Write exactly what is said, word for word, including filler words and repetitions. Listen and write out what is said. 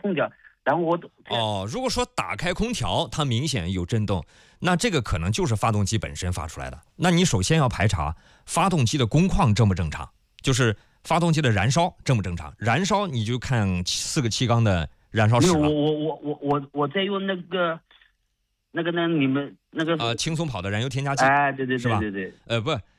空调，然后我哦，如果说打开空调，它明显有震动，那这个可能就是发动机本身发出来的。那你首先要排查发动机的工况正不正常，就是发动机的燃烧正不正常。燃烧你就看四个气缸的燃烧室了。 我我我我我我在用那个那个呢，你们那个呃轻松跑的燃油添加剂， 哎，对对是吧？ 对对对， 呃不，